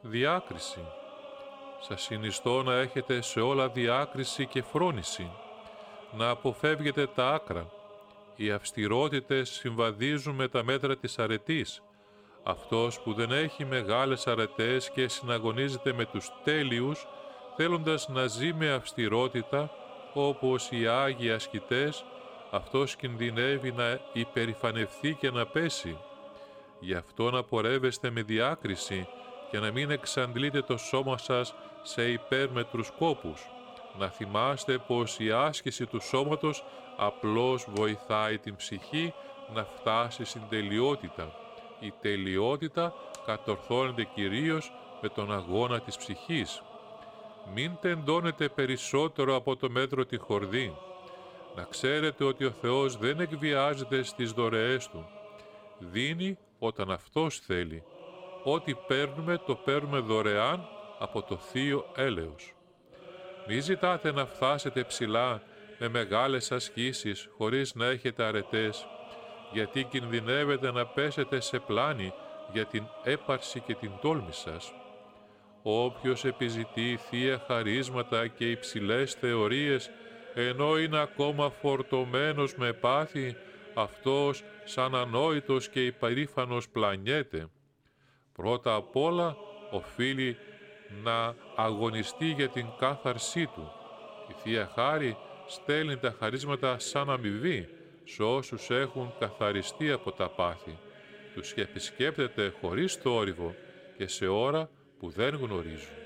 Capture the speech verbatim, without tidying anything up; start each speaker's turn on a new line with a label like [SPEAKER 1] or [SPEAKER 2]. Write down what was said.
[SPEAKER 1] διάκριση. Σας συνιστώ να έχετε σε όλα διάκριση και φρόνηση, να αποφεύγετε τα άκρα. Οι αυστηρότητες συμβαδίζουν με τα μέτρα της αρετής. Αυτός που δεν έχει μεγάλες αρετές και συναγωνίζεται με τους τέλειους, θέλοντας να ζει με αυστηρότητα, όπως οι Άγιοι ασκητές, αυτός κινδυνεύει να υπερηφανευθεί και να πέσει. Γι' αυτό να πορεύεστε με διάκριση και να μην εξαντλείτε το σώμα σας σε υπέρμετρους κόπους. Να θυμάστε πως η άσκηση του σώματος απλώς βοηθάει την ψυχή να φτάσει στην τελειότητα. Η τελειότητα κατορθώνεται κυρίως με τον αγώνα της ψυχής. Μην τεντώνετε περισσότερο από το μέτρο τη χορδή. Να ξέρετε ότι ο Θεός δεν εκβιάζεται στις δωρεές Του. Δίνει όταν Αυτός θέλει. Ό,τι παίρνουμε το παίρνουμε δωρεάν από το Θείο Έλεος. Μη ζητάτε να φτάσετε ψηλά με μεγάλες ασκήσεις χωρίς να έχετε αρετές, γιατί κινδυνεύετε να πέσετε σε πλάνη για την έπαρση και την τόλμη σας. Όποιος επιζητεί θεία χαρίσματα και υψηλές θεωρίες, ενώ είναι ακόμα φορτωμένος με πάθη, αυτός σαν ανόητος και υπερήφανος πλανιέται. Πρώτα απ' όλα οφείλει να αγωνιστεί για την κάθαρσή του. Η Θεία Χάρη στέλνει τα χαρίσματα σαν αμοιβή σε όσους έχουν καθαριστεί από τα πάθη. Τους επισκέπτεται χωρίς θόρυβο και σε ώρα που δεν γνωρίζουν.